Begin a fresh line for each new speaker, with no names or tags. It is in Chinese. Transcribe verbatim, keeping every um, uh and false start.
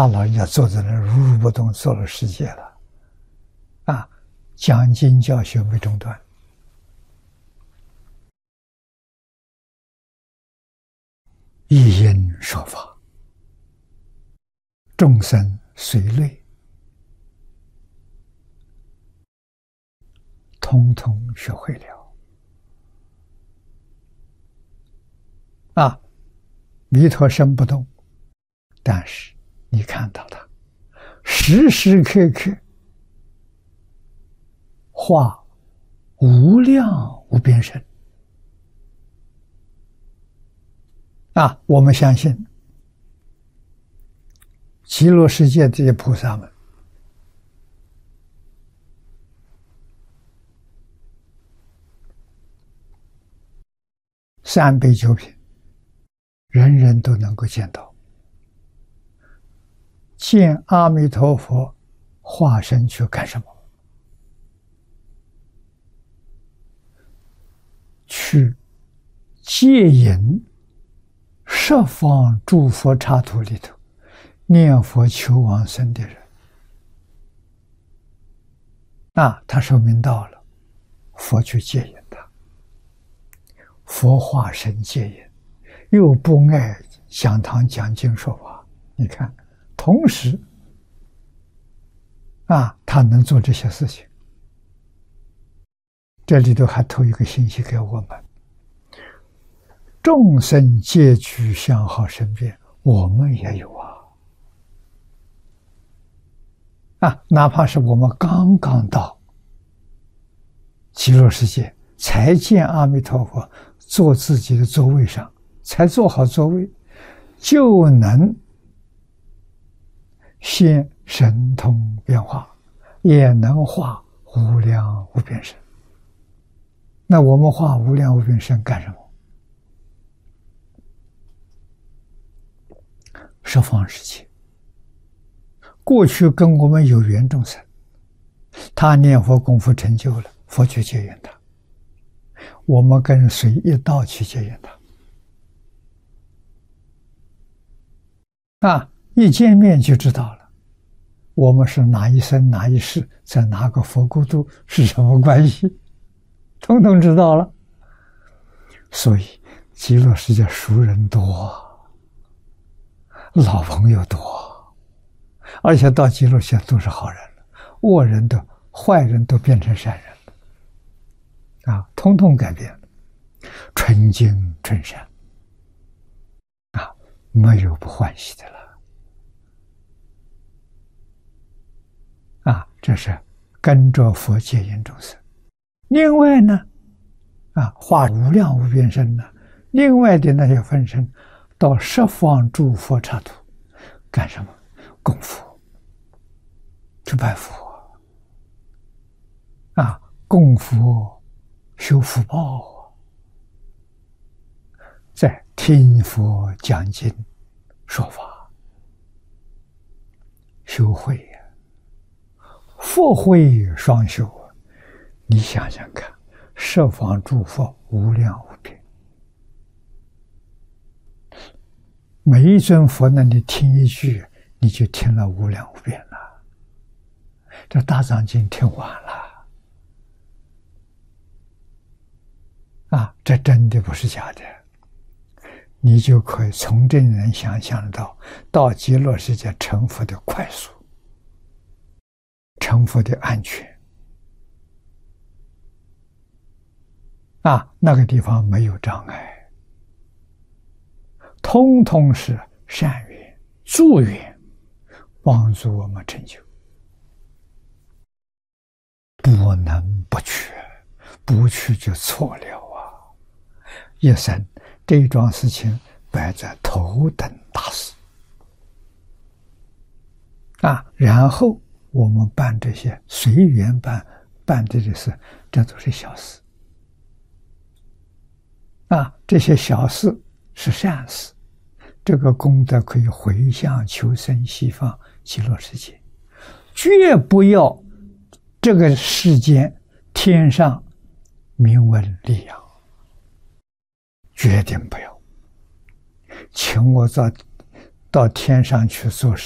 他老人家坐在那如如不动，坐了十届了，啊，讲经教学没中断，一因说法，众生随类，通通学会了。啊，弥陀身不动，但是你看到他时时刻刻化无量无边身。啊，我们相信极乐世界这些菩萨们，三杯九品，人人都能够见到。见阿弥陀佛化身去干什么？去接引十方诸佛刹土里头念佛求往生的人。啊，他寿命到了，佛去接引他，佛化身接引，又不爱讲堂讲经说法。你看，同时啊，他能做这些事情。这里头还透一个信息给我们：众生皆具相好身边，我们也有啊。啊，哪怕是我们刚刚到极乐世界，才见阿弥陀佛，坐自己的座位上，才坐好座位，就能现神通变化，也能化无量无边身。那我们化无量无边身干什么？十方世界，过去跟我们有缘众生，他念佛功夫成就了，佛去接引他，我们跟随一道去接引他。啊，一见面就知道了，我们是哪一生哪一世，在哪个佛国度，是什么关系，统统知道了。所以极乐世界熟人多，老朋友多，而且到极乐世界都是好人了，恶人的坏人都变成善人了，啊，统统改变了，纯净纯善，啊，没有不欢喜的了。啊，这是跟着佛接引众生。另外呢，啊，化无量无边身呢，另外的那些分身到十方诸佛刹土干什么？供佛，去拜佛，啊，供佛修福报，在听佛讲经说法，修慧呀，佛慧双修。你想想看，十方诸佛无量无边，每一尊佛那你听一句，你就听了无量无边了。这大藏经听完了啊，这真的不是假的。你就可以从这里能想象到，到极乐世界成佛的快速，成佛的安全。啊，那个地方没有障碍，通通是善缘、助缘，帮助我们成就。不能不去，不去就错了啊！一生这一桩事情摆在头等大事啊，然后我们办这些随缘办办这些事，这都是小事。啊，这些小事是善事，这个功德可以回向求生西方极乐世界，绝不要这个世间天上名闻利养，决定不要。请我到到天上去做事。